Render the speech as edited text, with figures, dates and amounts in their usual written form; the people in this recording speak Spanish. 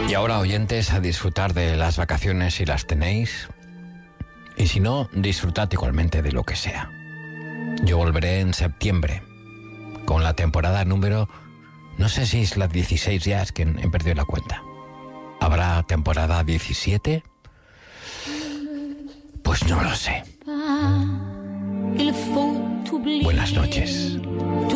Y ahora, oyentes, a disfrutar de las vacaciones si las tenéis. Y si no, disfrutad igualmente de lo que sea. Yo volveré en septiembre con la temporada número... No sé si es la 16 ya, es que he perdido la cuenta. ¿Habrá temporada 17? Pues no lo sé. Buenas noches.